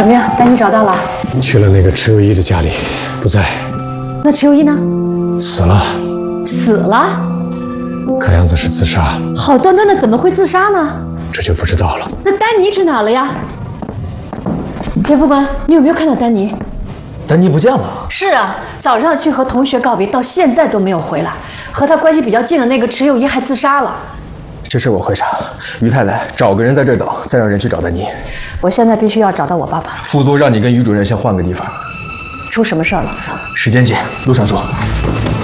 怎么样？丹尼找到了？ 去了那个池有一的家里，不在。 那池有一呢？ 死了。 死了？ 看样子是自杀。 好端端的怎么会自杀呢？ 这就不知道了。 那丹尼去哪了呀？田副官，你有没有看到丹尼？ 丹尼不见了。 是啊，早上去和同学告别，到现在都没有回来。和他关系比较近的那个池有一还自杀了。 这事我会查。于太太，找个人在这儿等，再让人去找丹尼。 我现在必须要找到我爸爸。 副座让你跟于主任先换个地方。 出什么事儿了？ 时间紧，路上说。